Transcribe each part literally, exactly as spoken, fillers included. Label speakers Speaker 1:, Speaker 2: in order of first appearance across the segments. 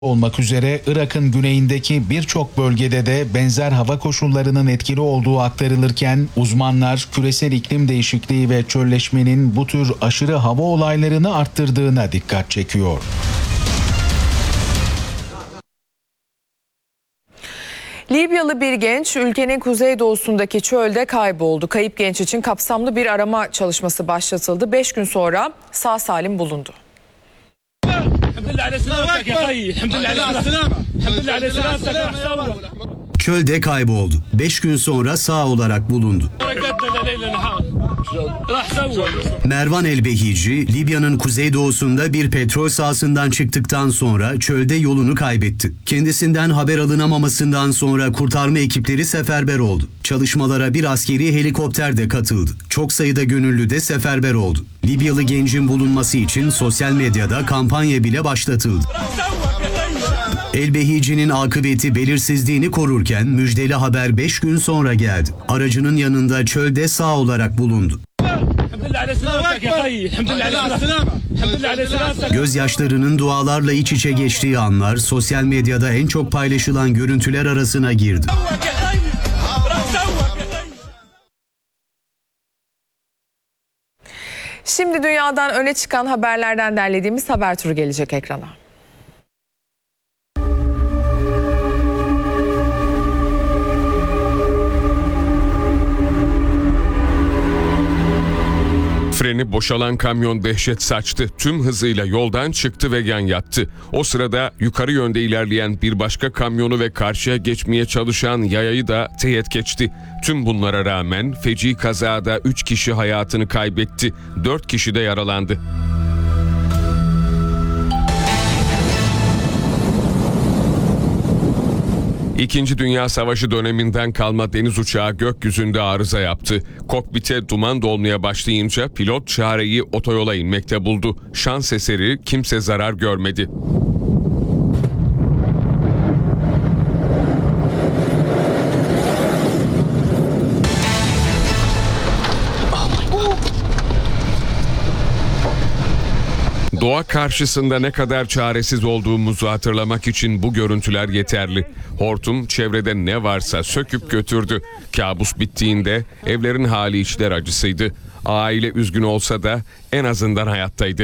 Speaker 1: olmak üzere Irak'ın güneyindeki birçok bölgede de benzer hava koşullarının etkili olduğu aktarılırken uzmanlar küresel iklim değişikliği ve çölleşmenin bu tür aşırı hava olaylarını arttırdığına dikkat çekiyor.
Speaker 2: Libyalı bir genç ülkenin kuzeydoğusundaki çölde kayboldu. Kayıp genç için kapsamlı bir arama çalışması başlatıldı. Beş gün sonra sağ salim bulundu.
Speaker 3: Çölde kayboldu. Beş gün sonra sağ olarak bulundu. Mervan El-Behici, Libya'nın kuzeydoğusunda bir petrol sahasından çıktıktan sonra çölde yolunu kaybetti. Kendisinden haber alınamamasından sonra kurtarma ekipleri seferber oldu. Çalışmalara bir askeri helikopter de katıldı. Çok sayıda gönüllü de seferber oldu. Libyalı gencin bulunması için sosyal medyada kampanya bile başlatıldı. El-Behici'nin akıbeti belirsizliğini korurken müjdeli haber beş gün sonra geldi. Aracının yanında çölde sağ olarak bulundu. Gözyaşlarının dualarla iç içe geçtiği anlar sosyal medyada en çok paylaşılan görüntüler arasına girdi.
Speaker 2: Şimdi dünyadan öne çıkan haberlerden derlediğimiz haber turu gelecek ekrana.
Speaker 4: Freni boşalan kamyon dehşet saçtı. Tüm hızıyla yoldan çıktı ve yan yattı. O sırada yukarı yönde ilerleyen bir başka kamyonu ve karşıya geçmeye çalışan yayayı da teğet geçti. Tüm bunlara rağmen feci kazada üç kişi hayatını kaybetti. dört kişi de yaralandı. İkinci Dünya Savaşı döneminden kalma deniz uçağı gökyüzünde arıza yaptı. Kokpite duman dolmaya başlayınca pilot çareyi otoyola inmekte buldu. Şans eseri kimse zarar görmedi. Doğa karşısında ne kadar çaresiz olduğumuzu hatırlamak için bu görüntüler yeterli. Hortum çevrede ne varsa söküp götürdü. Kabus bittiğinde evlerin hali içler acısıydı. Aile üzgün olsa da en azından hayattaydı.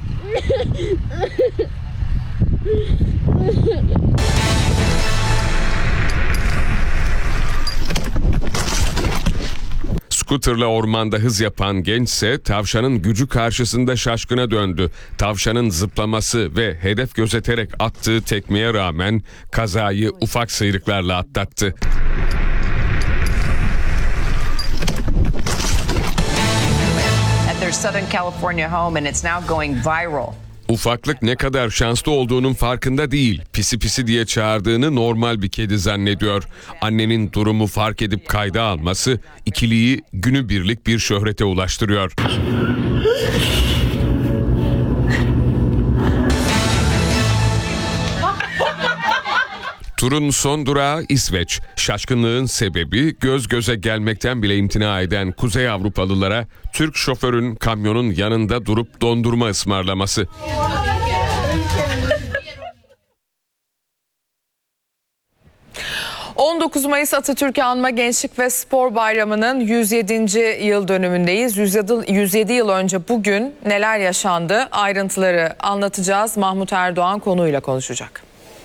Speaker 4: Skuterla ormanda hız yapan gençse tavşanın gücü karşısında şaşkına döndü. Tavşanın zıplaması ve hedef gözeterek attığı tekmeye rağmen kazayı ufak sıyrıklarla atlattı.
Speaker 5: At their Southern California home and it's now going viral.
Speaker 4: Ufaklık ne kadar şanslı olduğunun farkında değil. Pisi pisi diye çağırdığını normal bir kedi zannediyor. Annenin durumu fark edip kayda alması ikiliyi günübirlik bir şöhrete ulaştırıyor. Turun son durağı İsveç. Şaşkınlığın sebebi göz göze gelmekten bile imtina eden Kuzey Avrupalılara Türk şoförün kamyonun yanında durup dondurma ısmarlaması.
Speaker 2: on dokuz Mayıs Atatürk'ü Anma Gençlik ve Spor Bayramı'nın yüz yedinci yıl dönümündeyiz. yüz yedi yıl önce bugün neler yaşandı? Ayrıntıları anlatacağız. Mahmut Erdoğan konuyla konuşacak.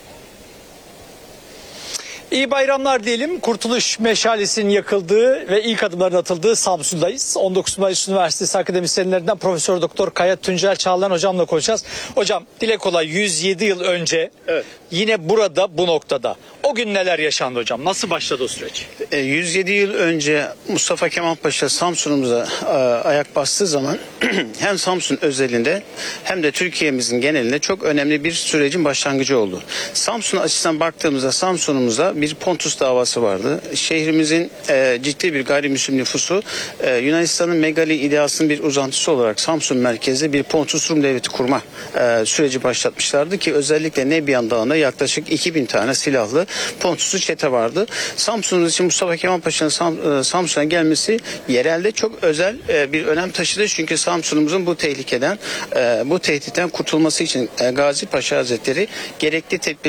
Speaker 6: İyi bayramlar diyelim. Kurtuluş meşalesinin yakıldığı ve ilk adımların atıldığı Samsun'dayız. on dokuz Mayıs Üniversitesi akademisyenlerinden Profesör Doktor Kaya Tuncel Çağlayan hocamla konuşacağız. Hocam dile kolay yüz yedi yıl önce evet. Yine burada bu noktada. O gün neler yaşandı hocam? Nasıl başladı o süreç?
Speaker 7: E, yüz yedi yıl önce Mustafa Kemal Paşa Samsun'umuza e, ayak bastığı zaman hem Samsun özelinde hem de Türkiye'mizin genelinde çok önemli bir sürecin başlangıcı oldu. Samsun açısından baktığımızda Samsun'umuza bir Pontus davası vardı. Şehrimizin e, ciddi bir gayrimüslim nüfusu e, Yunanistan'ın Megali ideasının bir uzantısı olarak Samsun merkezde bir Pontus Rum devleti kurma e, süreci başlatmışlardı ki özellikle Nebiyan Dağı'nda yaklaşık iki bin tane silahlı Pontuslu çete vardı. Samsun'umuz için Mustafa Kemal Paşa'nın Sam, e, Samsun'a gelmesi yerelde çok özel e, bir önem taşıdı. Çünkü Samsun'umuzun bu tehlikeden, e, bu tehditten kurtulması için e, Gazi Paşa Hazretleri gerekli tedbir